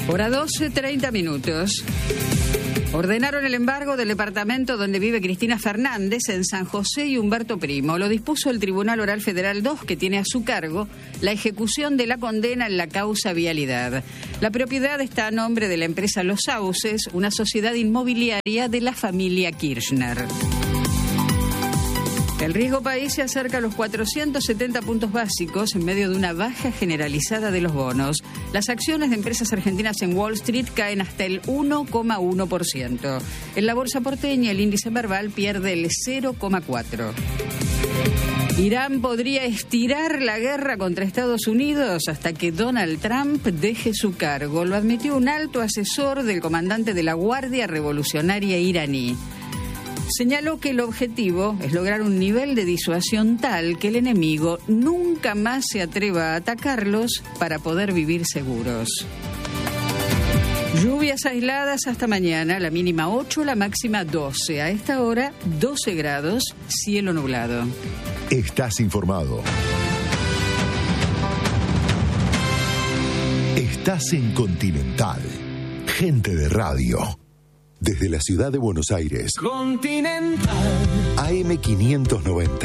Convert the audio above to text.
Hora 12, 30 minutos. Ordenaron el embargo del departamento donde vive Cristina Fernández en San José y Humberto Primo. Lo dispuso el Tribunal Oral Federal 2, que tiene a su cargo la ejecución de la condena en la causa Vialidad. La propiedad está a nombre de la empresa Los Sauces, una sociedad inmobiliaria de la familia Kirchner. El riesgo país se acerca a los 470 puntos básicos en medio de una baja generalizada de los bonos. Las acciones de empresas argentinas en Wall Street caen hasta el 1,1%. En la bolsa porteña el índice Merval pierde el 0,4%. Irán podría estirar la guerra contra Estados Unidos hasta que Donald Trump deje su cargo. Lo admitió un alto asesor del comandante de la Guardia Revolucionaria iraní. Señaló que el objetivo es lograr un nivel de disuasión tal que el enemigo nunca más se atreva a atacarlos para poder vivir seguros. Lluvias aisladas hasta mañana, la mínima 8, la máxima 12. A esta hora, 12 grados, cielo nublado. Estás informado. Estás en Continental. Gente de radio. Desde la ciudad de Buenos Aires. Continental. AM 590.